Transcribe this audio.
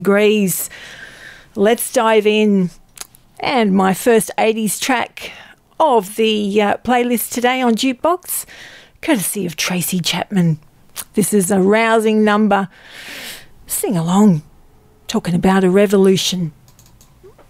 Grease. Let's dive in. And my first 80s track of the playlist today on Jukebox, courtesy of Tracy Chapman. This is a rousing number. Sing along, talking about a revolution.